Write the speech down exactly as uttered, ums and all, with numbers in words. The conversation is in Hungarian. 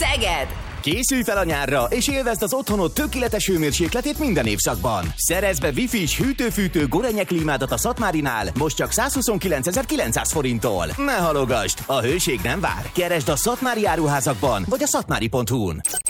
Szeged! Készülj fel a nyárra, és élvezd az otthonod tökéletes hőmérsékletét minden évszakban. Szerezd be Wi-Fi-s hűtő-fűtő Gorenje klímádat a Szatmárinál, most csak százhuszonkilencezer-kilencszáz forinttól. Ne halogasd, a hőség nem vár. Keresd a szatmári áruházakban, vagy a szatmári pont hu-n.